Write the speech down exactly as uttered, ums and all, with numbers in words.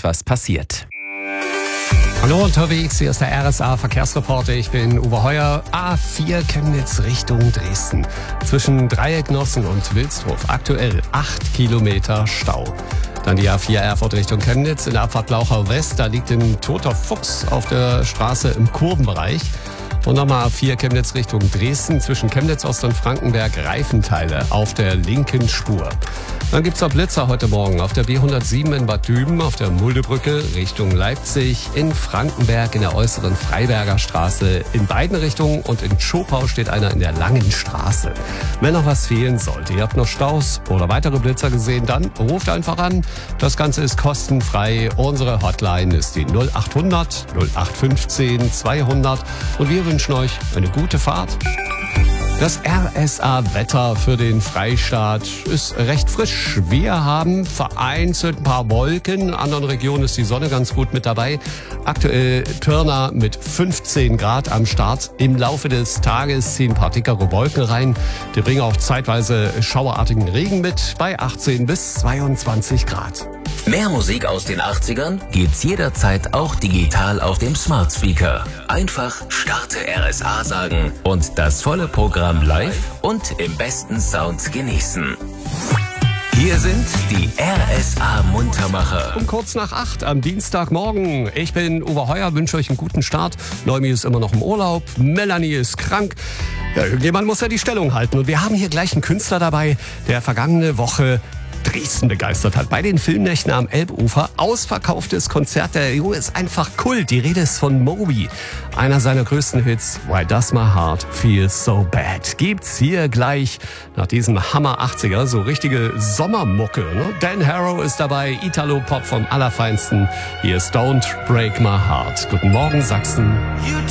etwas passiert. Hallo unterwegs, hier ist der R S A-Verkehrsreporter. Ich bin Uwe Heuer, A vier Chemnitz Richtung Dresden. Zwischen Dreiecknossen und Wilsdruf aktuell acht Kilometer Stau. Dann die A vier Erfurt Richtung Chemnitz in der Abfahrt Blauchau West. Da liegt ein toter Fuchs auf der Straße im Kurvenbereich. Und nochmal A vier Chemnitz Richtung Dresden zwischen Chemnitz Ost und Frankenberg Reifenteile auf der linken Spur. Dann gibt's noch Blitzer heute Morgen auf der B hundertsieben in Bad Düben, auf der Muldebrücke Richtung Leipzig, in Frankenberg in der äußeren Freiberger Straße in beiden Richtungen und in Schopau steht einer in der Langen Straße. Wenn noch was fehlen sollte, ihr habt noch Staus oder weitere Blitzer gesehen, dann ruft einfach an. Das Ganze ist kostenfrei. Unsere Hotline ist die null acht hundert null acht fünfzehn zweihundert und wir wünschen euch eine gute Fahrt. Das R S A-Wetter für den Freistaat ist recht frisch. Wir haben vereinzelt ein paar Wolken. In anderen Regionen ist die Sonne ganz gut mit dabei. Aktuell Pirna mit fünfzehn Grad am Start. Im Laufe des Tages ziehen ein paar dickere Wolken rein. Die bringen auch zeitweise schauerartigen Regen mit bei achtzehn bis zweiundzwanzig Grad. Mehr Musik aus den achtzigern gibt's jederzeit auch digital auf dem Smart Speaker. Einfach Starte R S A sagen und das volle Programm live und im besten Sound genießen. Hier sind die R S A-Muntermacher. Um kurz nach acht am Dienstagmorgen. Ich bin Uwe Heuer, wünsche euch einen guten Start. Neumi ist immer noch im Urlaub, Melanie ist krank. Ja, irgendjemand muss ja die Stellung halten. Und wir haben hier gleich einen Künstler dabei, der vergangene Woche Dresden begeistert hat. Bei den Filmnächten am Elbufer. Ausverkauftes Konzert. Der Junge ist einfach Kult. Die Rede ist von Moby. Einer seiner größten Hits, Why Does My Heart Feel So Bad, gibt's hier gleich nach diesem Hammer achtziger. So richtige Sommermucke. Ne? Dan Harrow ist dabei. Italo-Pop vom Allerfeinsten. Hier ist Don't Break My Heart. Guten Morgen, Sachsen.